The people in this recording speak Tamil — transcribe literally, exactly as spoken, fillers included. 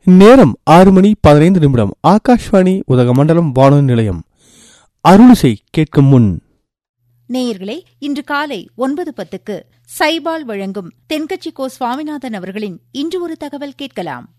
நேரம் ஆறு மணி பதினைந்து நிமிடம். ஆகாஷ்வாணி உதகமண்டலம் வானொலி நிலையம். அருளிசை கேட்கும் முன் நேயர்களே, இன்று காலை ஒன்பது பத்துக்கு சைபால் வழங்கும் தென்கட்சி கோ சுவாமிநாதன் அவர்களின் இன்று ஒரு தகவல் கேட்கலாம்.